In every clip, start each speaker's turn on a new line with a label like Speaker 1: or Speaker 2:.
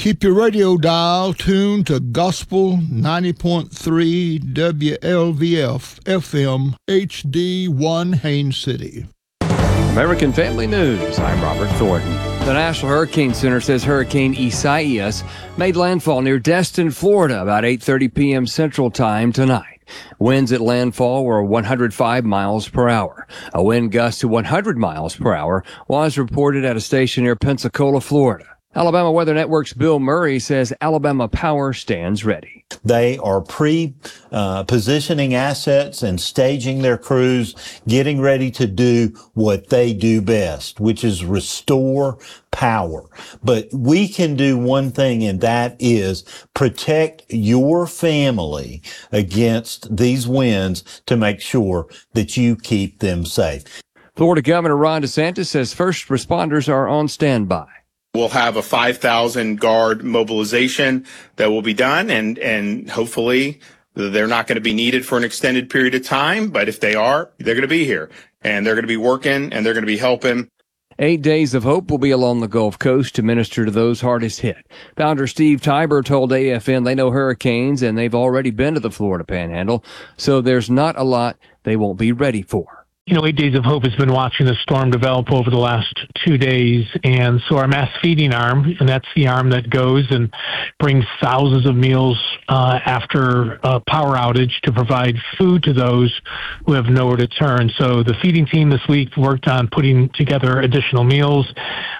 Speaker 1: Keep your radio dial tuned to Gospel 90.3 WLVF FM HD1 Haines City.
Speaker 2: American Family News, I'm Robert Thornton. The National Hurricane Center says Hurricane Isaias made landfall near Destin, Florida, about 8:30 p.m. Central Time tonight. Winds at landfall were 105 miles per hour. A wind gust to 100 miles per hour was reported at a station near Pensacola, Florida. Alabama Weather Network's Bill Murray says Alabama Power stands ready.
Speaker 3: They are positioning assets and staging their crews, getting ready to do what they do best, which is restore power. But we can do one thing, and that is protect your family against these winds to make sure that you keep them safe.
Speaker 2: Florida Governor Ron DeSantis says first responders are on standby.
Speaker 4: We'll have a 5,000 guard mobilization that will be done, and hopefully they're not going to be needed for an extended period of time. But if they are, they're going to be here, and they're going to be working, and they're going to be helping.
Speaker 2: 8 Days of Hope will be along the Gulf Coast to minister to those hardest hit. Founder Steve Tiber told AFN they know hurricanes, and they've already been to the Florida Panhandle, so there's not a lot they won't be ready for.
Speaker 5: 8 Days of Hope has been watching the storm develop over the last 2 days, and so our mass feeding arm, and that's the arm that goes and brings thousands of meals after a power outage to provide food to those who have nowhere to turn. So the feeding team this week worked on putting together additional meals.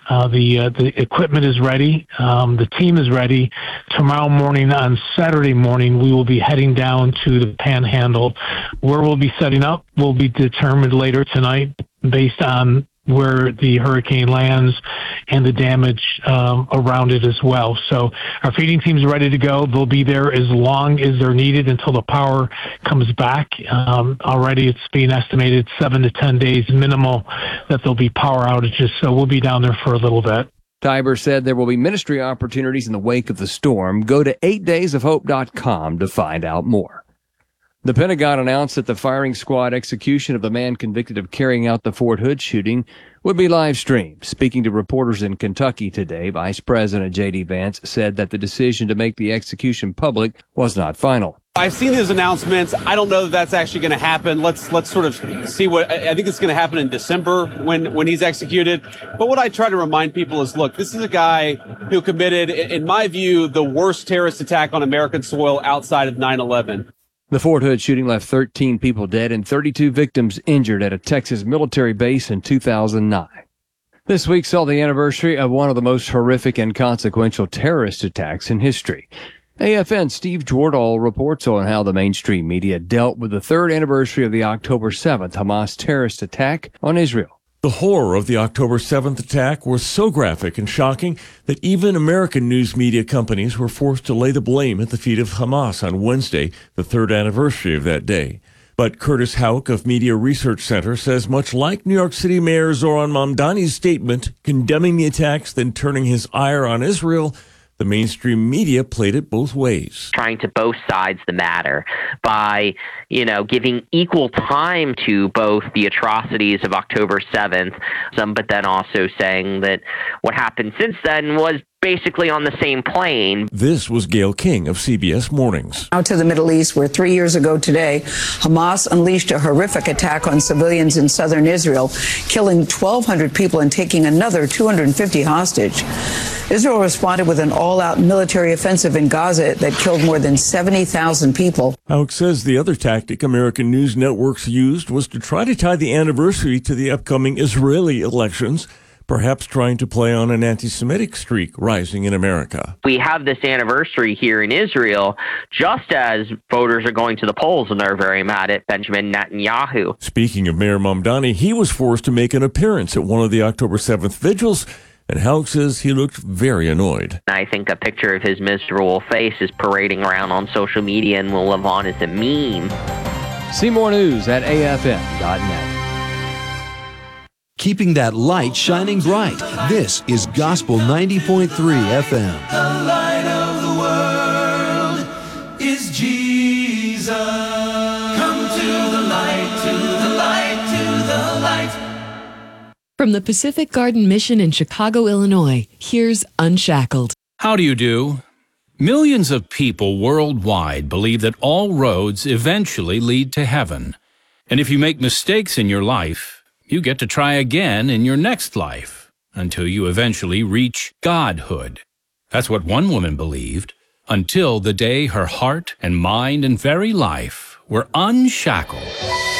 Speaker 5: The equipment is ready. The team is ready. Tomorrow morning, on Saturday morning, we will be heading down to the Panhandle. Where we'll be setting up will be determined later tonight based on where the hurricane lands and the damage around it as well. So our feeding team's ready to go. They'll be there as long as they're needed until the power comes back. Already it's being estimated 7 to 10 days minimal that there'll be power outages. So we'll be down there for a little bit.
Speaker 2: Tiber said there will be ministry opportunities in the wake of the storm. Go to 8daysofhope.com to find out more. The Pentagon announced that the firing squad execution of the man convicted of carrying out the Fort Hood shooting would be live streamed. Speaking to reporters in Kentucky today, Vice President J.D. Vance said that the decision to make the execution public was not final.
Speaker 6: I've seen his announcements. I don't know that that's actually going to happen. Let's sort of see what I think it's going to happen in December when he's executed. But what I try to remind people is, look, this is a guy who committed, in my view, the worst terrorist attack on American soil outside of 9/11.
Speaker 2: The Fort Hood shooting left 13 people dead and 32 victims injured at a Texas military base in 2009. This week saw the anniversary of one of the most horrific and consequential terrorist attacks in history. AFN's Steve Jordahl reports on how the mainstream media dealt with the third anniversary of the October 7th Hamas terrorist attack on Israel.
Speaker 7: The horror of the October 7th attack was so graphic and shocking that even American news media companies were forced to lay the blame at the feet of Hamas on Wednesday, the third anniversary of that day. But Curtis Houck of Media Research Center says much like New York City Mayor Zoran Mamdani's statement condemning the attacks, then turning his ire on Israel, the mainstream media played it both ways.
Speaker 8: Trying to both sides the matter by, giving equal time to both the atrocities of October 7th, but then also saying that what happened since then was basically on the same plane.
Speaker 7: This was Gail King of CBS Mornings.
Speaker 9: Now to the Middle East, where 3 years ago today, Hamas unleashed a horrific attack on civilians in southern Israel, killing 1,200 people and taking another 250 hostage. Israel responded with an all-out military offensive in Gaza that killed more than 70,000 people.
Speaker 7: Houck says the other tactic American news networks used was to try to tie the anniversary to the upcoming Israeli elections, perhaps trying to play on an anti-Semitic streak rising in America.
Speaker 8: We have this anniversary here in Israel just as voters are going to the polls and they're very mad at Benjamin Netanyahu.
Speaker 7: Speaking of Mayor Mamdani, he was forced to make an appearance at one of the October 7th vigils, and Houck says he looked very annoyed.
Speaker 8: I think a picture of his miserable face is parading around on social media and will live on as a meme.
Speaker 2: See more news at afn.net.
Speaker 10: Keeping that light shining bright. This is Gospel 90.3 FM.
Speaker 11: The light of the world is Jesus. Come to the light, to the light, to the light.
Speaker 12: From the Pacific Garden Mission in Chicago, Illinois, here's Unshackled. How do you do? Millions of people worldwide believe that all roads eventually lead to heaven. And if you make mistakes in your life, you get to try again in your next life until you eventually reach godhood. That's what one woman believed, until the day her heart and mind and very life were unshackled.